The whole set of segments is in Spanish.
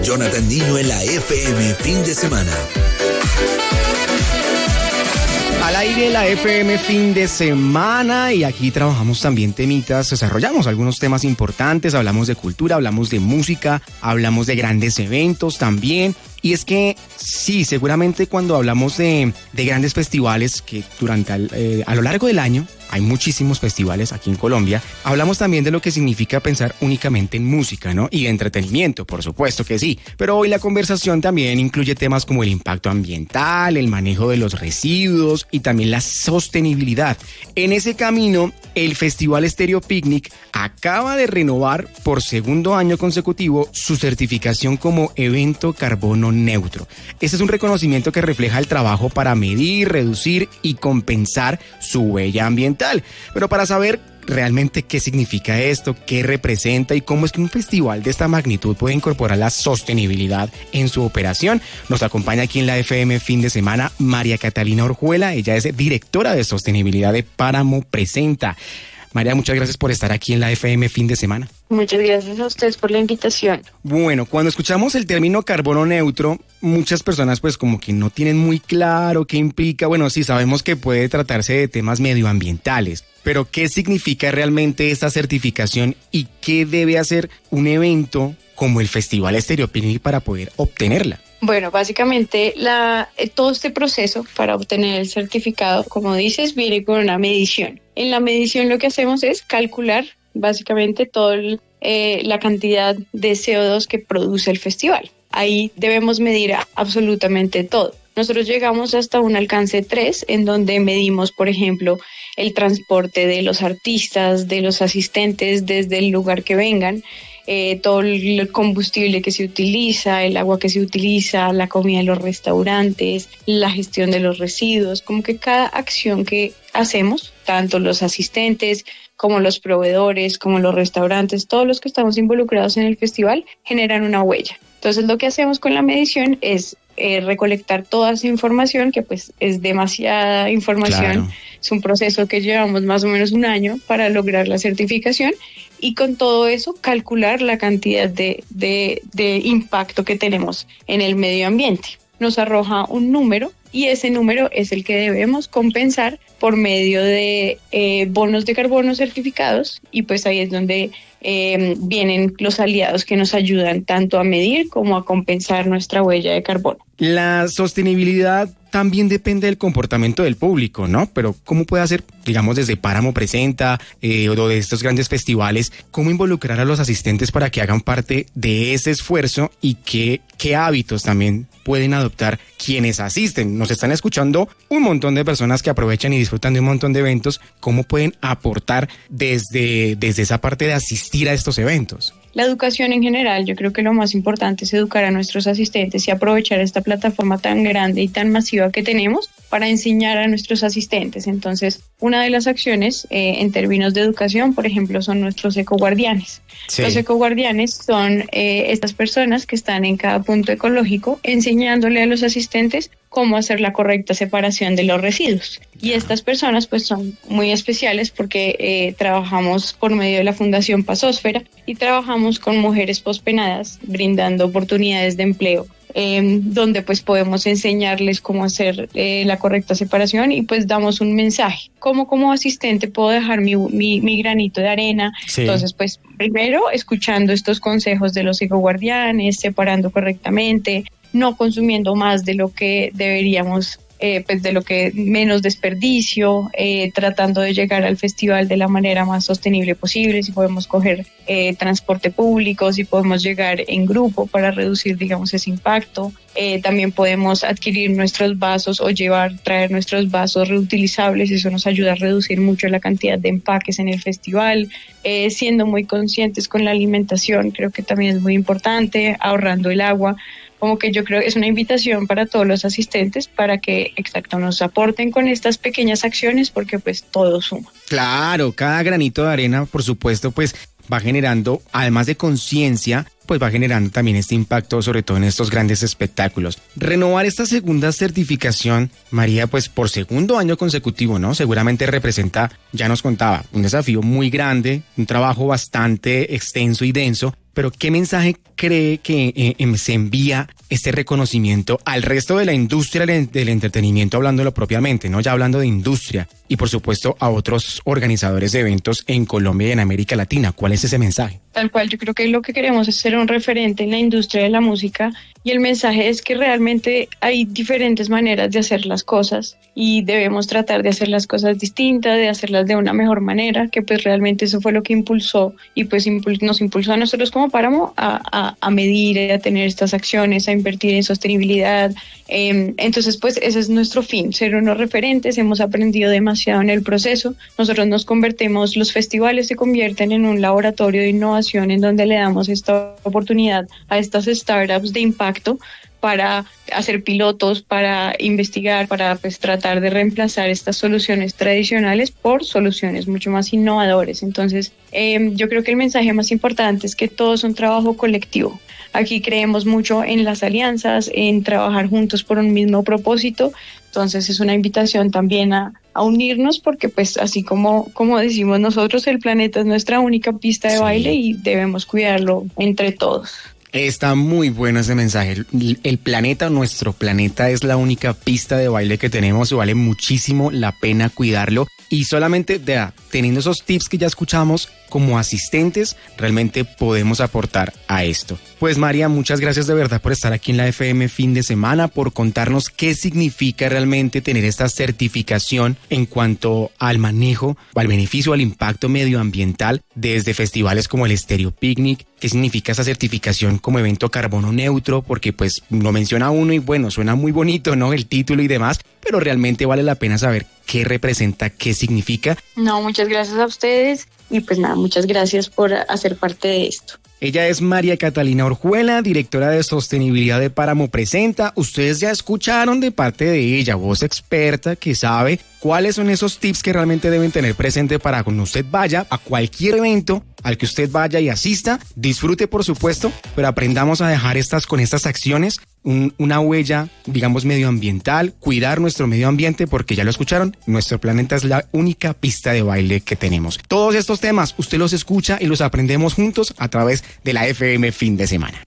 Jonathan Nino en la FM fin de semana. Al aire la FM fin de semana, y aquí trabajamos también temitas, desarrollamos algunos temas importantes, hablamos de cultura, hablamos de música, hablamos de grandes eventos también. Y es que sí, seguramente cuando hablamos de grandes festivales que a lo largo del año, hay muchísimos festivales aquí en Colombia, hablamos también de lo que significa pensar únicamente en música, ¿no? Y de entretenimiento, por supuesto que sí. Pero hoy la conversación también incluye temas como el impacto ambiental, el manejo de los residuos y también la sostenibilidad. En ese camino, el Festival Estéreo Picnic acaba de renovar por segundo año consecutivo su certificación como evento carbono neutro. Este es un reconocimiento que refleja el trabajo para medir, reducir y compensar su huella ambiental. Pero para saber realmente qué significa esto, qué representa y cómo es que un festival de esta magnitud puede incorporar la sostenibilidad en su operación, nos acompaña aquí en la FM fin de semana María Catalina Orjuela. Ella es directora de sostenibilidad de Páramo Presenta. María, muchas gracias por estar aquí en la FM fin de semana. Muchas gracias a ustedes por la invitación. Bueno, cuando escuchamos el término carbono neutro, muchas personas pues como que no tienen muy claro qué implica. Bueno, sí sabemos que puede tratarse de temas medioambientales, pero ¿qué significa realmente esta certificación y qué debe hacer un evento como el Festival Estéreo Picnic para poder obtenerla? Bueno, básicamente todo este proceso para obtener el certificado, como dices, viene con una medición. En la medición lo que hacemos es calcular básicamente toda la cantidad de CO2 que produce el festival. Ahí debemos medir absolutamente todo. Nosotros llegamos hasta un alcance 3, en donde medimos, por ejemplo, el transporte de los artistas, de los asistentes desde el lugar que vengan, todo el combustible que se utiliza, el agua que se utiliza, la comida en los restaurantes, la gestión de los residuos, como que cada acción que hacemos, tanto los asistentes como los proveedores, como los restaurantes, todos los que estamos involucrados en el festival generan una huella. Entonces lo que hacemos con la medición es recolectar toda esa información, que pues es demasiada información. Claro. Es un proceso que llevamos más o menos un año para lograr la certificación, y con todo eso calcular la cantidad de impacto que tenemos en el medio ambiente. Nos arroja un número, y ese número es el que debemos compensar por medio de bonos de carbono certificados, y pues ahí es donde vienen los aliados que nos ayudan tanto a medir como a compensar nuestra huella de carbono. La sostenibilidad también depende del comportamiento del público, ¿no? Pero ¿cómo puede hacer, digamos, desde Páramo Presenta o de estos grandes festivales, cómo involucrar a los asistentes para que hagan parte de ese esfuerzo, y qué hábitos también pueden adoptar quienes asisten? Nos están escuchando un montón de personas que aprovechan y disfrutan de un montón de eventos. ¿Cómo pueden aportar desde esa parte de asistir a estos eventos? La educación en general, yo creo que lo más importante es educar a nuestros asistentes y aprovechar esta plataforma tan grande y tan masiva que tenemos para enseñar a nuestros asistentes. Entonces, una de las acciones en términos de educación, por ejemplo, son nuestros ecoguardianes. Sí. Los ecoguardianes son estas personas que están en cada punto ecológico enseñándole a los asistentes cómo hacer la correcta separación de los residuos. Y estas personas pues son muy especiales porque trabajamos por medio de la Fundación Pazósfera y trabajamos con mujeres pospenadas, brindando oportunidades de empleo, donde pues podemos enseñarles cómo hacer la correcta separación, y pues damos un mensaje. ¿Cómo como asistente puedo dejar mi granito de arena? Sí. Entonces pues primero escuchando estos consejos de los ecoguardianes, separando correctamente, no consumiendo más de lo que deberíamos, pues de lo que menos desperdicio, tratando de llegar al festival de la manera más sostenible posible. Si podemos coger transporte público, si podemos llegar en grupo para reducir, digamos, ese impacto. También podemos adquirir nuestros vasos o traer nuestros vasos reutilizables. Eso nos ayuda a reducir mucho la cantidad de empaques en el festival. Siendo muy conscientes con la alimentación, creo que también es muy importante, ahorrando el agua. Como que yo creo que es una invitación para todos los asistentes para que, nos aporten con estas pequeñas acciones, porque pues todo suma. Claro, cada granito de arena, por supuesto, pues va generando, además de conciencia, pues va generando también este impacto, sobre todo en estos grandes espectáculos. Renovar esta segunda certificación, María, pues por segundo año consecutivo, ¿no? Seguramente representa, ya nos contaba, un desafío muy grande, un trabajo bastante extenso y denso, pero ¿qué mensaje cree que se envía este reconocimiento al resto de la industria del entretenimiento, hablándolo propiamente, ¿no? Ya hablando de industria, y por supuesto a otros organizadores de eventos en Colombia y en América Latina? ¿Cuál es ese mensaje? Tal cual, yo creo que lo que queremos es ser un referente en la industria de la música, y el mensaje es que realmente hay diferentes maneras de hacer las cosas y debemos tratar de hacer las cosas distintas, de hacerlas de una mejor manera, que pues realmente eso fue lo que impulsó y pues nos impulsó a nosotros como Páramo a medir, a tener estas acciones, a invertir en sostenibilidad. Entonces pues ese es nuestro fin, ser unos referentes. Hemos aprendido demasiado en el proceso. Nosotros los festivales se convierten en un laboratorio de innovación en donde le damos esta oportunidad a estas startups de impacto para hacer pilotos, para investigar, para pues tratar de reemplazar estas soluciones tradicionales por soluciones mucho más innovadoras. Entonces, yo creo que el mensaje más importante es que todo es un trabajo colectivo. Aquí creemos mucho en las alianzas, en trabajar juntos por un mismo propósito. Entonces es una invitación también a unirnos, porque pues así como decimos nosotros, el planeta es nuestra única pista de baile y debemos cuidarlo entre todos. Está muy bueno ese mensaje. El planeta, nuestro planeta, es la única pista de baile que tenemos y vale muchísimo la pena cuidarlo. Y solamente teniendo esos tips que ya escuchamos como asistentes, realmente podemos aportar a esto. Pues María, muchas gracias de verdad por estar aquí en la FM Fin de Semana, por contarnos qué significa realmente tener esta certificación en cuanto al manejo, al beneficio, al impacto medioambiental desde festivales como el Estéreo Picnic. ¿Qué significa esa certificación como evento carbono neutro? Porque pues lo menciona uno y bueno, suena muy bonito, ¿no? El título y demás, pero realmente vale la pena saber qué representa, qué significa. No, muchas gracias a ustedes y pues nada, muchas gracias por hacer parte de esto. Ella es María Catalina Orjuela, directora de sostenibilidad de Páramo Presenta. Ustedes ya escucharon de parte de ella, voz experta que sabe cuáles son esos tips que realmente deben tener presente para cuando usted vaya a cualquier evento al que usted vaya y asista. Disfrute, por supuesto, pero aprendamos a dejar con estas acciones una huella, digamos, medioambiental, cuidar nuestro medio ambiente, porque ya lo escucharon, nuestro planeta es la única pista de baile que tenemos. Todos estos temas usted los escucha y los aprendemos juntos a través de la FM Fin de Semana.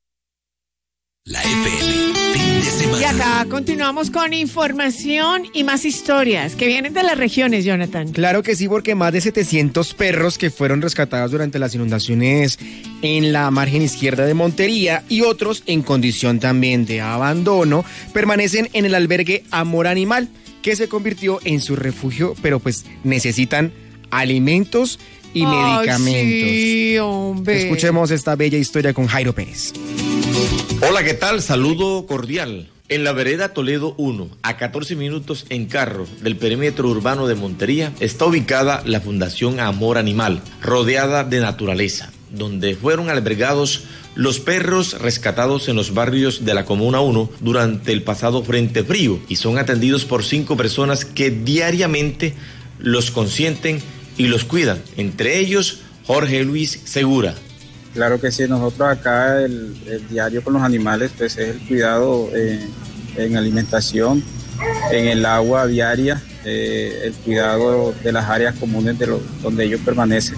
La FM Fin de Semana. Y acá continuamos con información y más historias que vienen de las regiones, Jonathan. Claro que sí, porque más de 700 perros que fueron rescatados durante las inundaciones en la margen izquierda de Montería y otros en condición también de abandono permanecen en el albergue Amor Animal, que se convirtió en su refugio, pero pues necesitan alimentos y medicamentos. Sí, hombre. Escuchemos esta bella historia con Jairo Pérez. Hola, ¿qué tal? Saludo cordial. En la vereda Toledo 1, a 14 minutos en carro del perímetro urbano de Montería, está ubicada la Fundación Amor Animal, rodeada de naturaleza, donde fueron albergados los perros rescatados en los barrios de la Comuna 1 durante el pasado Frente Frío y son atendidos por 5 personas que diariamente los consienten y los cuidan, entre ellos Jorge Luis Segura. Claro que sí, nosotros acá el diario con los animales pues es el cuidado en alimentación, en el agua diaria, el cuidado de las áreas comunes donde ellos permanecen.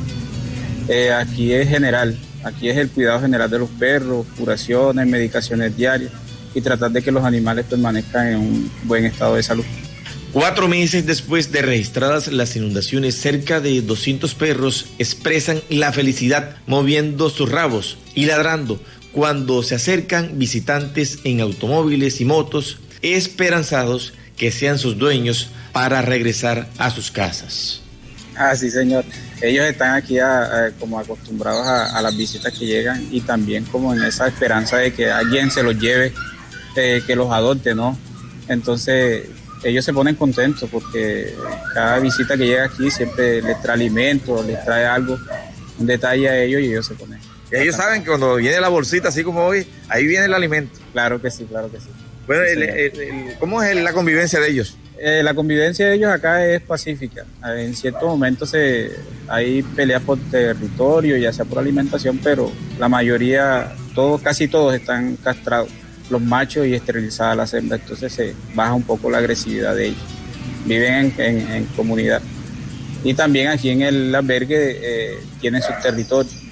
Aquí es general, aquí es el cuidado general de los perros, curaciones, medicaciones diarias y tratar de que los animales permanezcan en un buen estado de salud. 4 meses después de registradas las inundaciones, cerca de 200 perros expresan la felicidad moviendo sus rabos y ladrando cuando se acercan visitantes en automóviles y motos, esperanzados que sean sus dueños para regresar a sus casas. Ah, sí, señor. Ellos están aquí como acostumbrados a las visitas que llegan y también como en esa esperanza de que alguien se los lleve, que los adopte, ¿no? Entonces ellos se ponen contentos porque cada visita que llega aquí siempre les trae alimento, les trae algo, un detalle a ellos y ellos se ponen. Ellos saben que cuando viene la bolsita, así como hoy, ahí viene el alimento. Claro que sí, claro que sí. Bueno, ¿cómo es la convivencia de ellos? La convivencia de ellos acá es pacífica. En ciertos momentos hay peleas por territorio, ya sea por alimentación, pero la mayoría, casi todos están castrados, los machos, y esterilizadas las hembras, entonces se baja un poco la agresividad de ellos. Viven en comunidad. Y también aquí en el albergue tienen su territorio.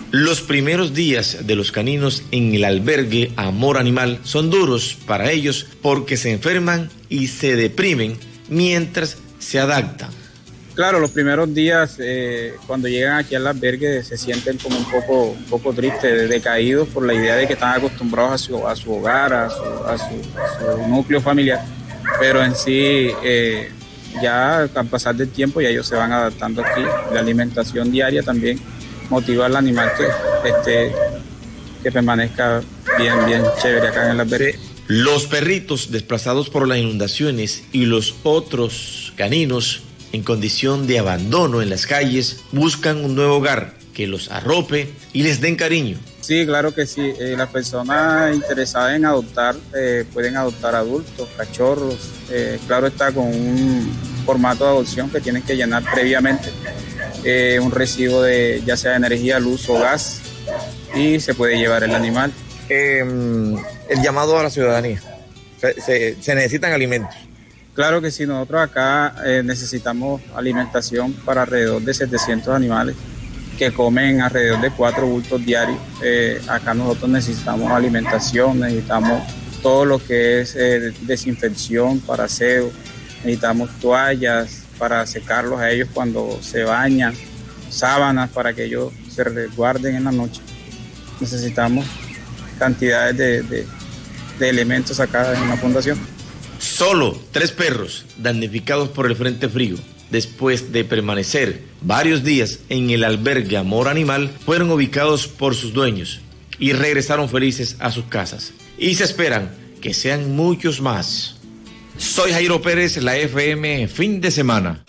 Los primeros días de los caninos en el albergue Amor Animal son duros para ellos porque se enferman y se deprimen mientras se adaptan. Claro, los primeros días cuando llegan aquí al albergue se sienten como un poco tristes, decaídos por la idea de que están acostumbrados a su hogar, a su núcleo familiar, pero en sí ya al pasar del tiempo ya ellos se van adaptando aquí. La alimentación diaria también motiva al animal que permanezca bien chévere acá en el albergue. Los perritos desplazados por las inundaciones y los otros caninos en condición de abandono en las calles buscan un nuevo hogar que los arrope y les den cariño. Sí, claro que sí. Las personas interesadas en adoptar pueden adoptar adultos, cachorros. Claro está, con un formato de adopción que tienen que llenar previamente un recibo de ya sea de energía, luz o gas, y se puede llevar el animal. El llamado a la ciudadanía. Se necesitan alimentos. Claro que sí, nosotros acá necesitamos alimentación para alrededor de 700 animales que comen alrededor de 4 bultos diarios. Acá nosotros necesitamos alimentación, necesitamos todo lo que es desinfección para aseo, necesitamos toallas para secarlos a ellos cuando se bañan, sábanas para que ellos se resguarden en la noche. Necesitamos cantidades de elementos acá en la fundación. Solo 3 perros damnificados por el frente frío, después de permanecer varios días en el albergue Amor Animal, fueron ubicados por sus dueños y regresaron felices a sus casas. Y se esperan que sean muchos más. Soy Jairo Pérez, la FM Fin de Semana.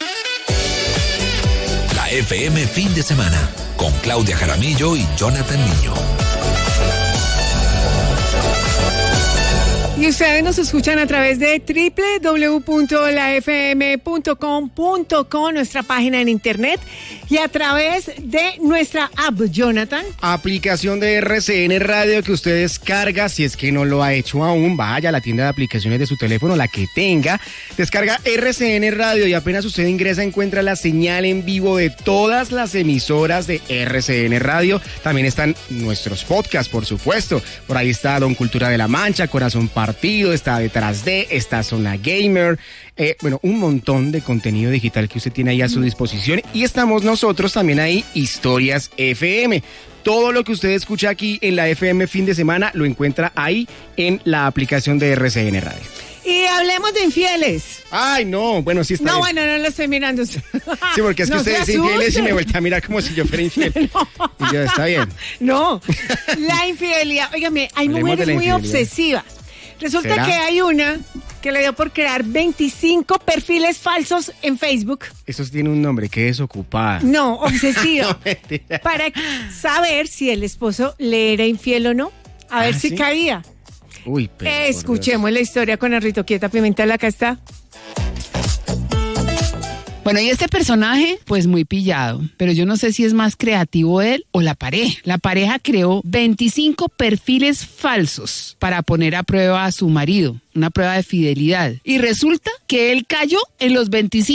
La FM Fin de Semana, con Claudia Jaramillo y Jonathan Niño. Y ustedes nos escuchan a través de www.lafm.com.co, nuestra página en internet, y a través de nuestra app, Jonathan. Aplicación de RCN Radio que usted descarga, si es que no lo ha hecho aún, vaya a la tienda de aplicaciones de su teléfono, la que tenga, descarga RCN Radio y apenas usted ingresa encuentra la señal en vivo de todas las emisoras de RCN Radio. También están nuestros podcasts, por supuesto. Por ahí está Don Cultura de la Mancha, Corazón Partido, está Detrás de, está Zona Gamer, un montón de contenido digital que usted tiene ahí a su disposición, y estamos nosotros también ahí, Historias FM. Todo lo que usted escucha aquí en la FM Fin de Semana lo encuentra ahí en la aplicación de RCN Radio. Y hablemos de infieles. Ay, no, bueno, sí está No, bien. bueno, no lo estoy mirando. Sí, porque es que No usted se dice infieles y me asuste. vuelve a mirar como si yo fuera infiel. No. Y yo, está bien. No, la infidelidad. Óigame, hay Hablemos mujeres de la muy infidelidad. obsesivas. Resulta ¿Será? que hay una que le dio por crear 25 perfiles falsos en Facebook. Eso tiene un nombre, que desocupada. No, obsesiva. No, mentira. Para saber si el esposo le era infiel o no. A ver si ¿sí? cabía. Uy, pero por Escuchemos la historia con Arrito Quieta Pimentel. Acá está. Bueno, y este personaje, pues muy pillado, pero yo no sé si es más creativo él o la pareja. La pareja creó 25 perfiles falsos para poner a prueba a su marido, una prueba de fidelidad. Y resulta que él cayó en los 25